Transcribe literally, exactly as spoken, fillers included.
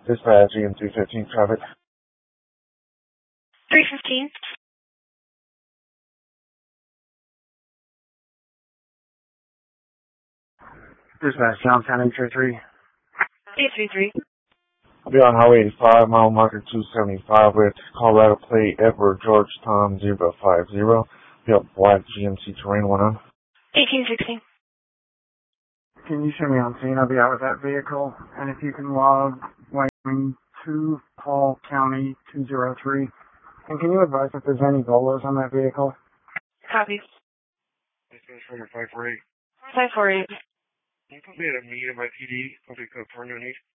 Dispatch, E M three fifteen traffic. three fifteen. Dispatch, downtown eight three three. eight three three. I'll be on Highway eighty-five, mile marker two seventy-five with Colorado plate Edward George Tom zero five zero. Be up black G M C terrain one on. eighteen sixty. Can you show me on scene? I'll be out with that vehicle. And if you can log Wyoming to Paul County two zero three. And can you advise if there's any bolos on that vehicle? Copy. five four eight. five four eight. Can you put me at a meet at my P D? I'll be good for underneath.